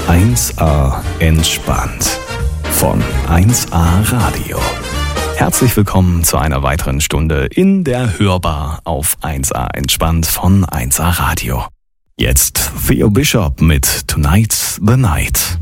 1A entspannt von 1A Radio. Herzlich willkommen zu einer weiteren Stunde in der Hörbar auf 1A entspannt von 1A Radio. Jetzt Theo Bishop mit Tonight's the Night.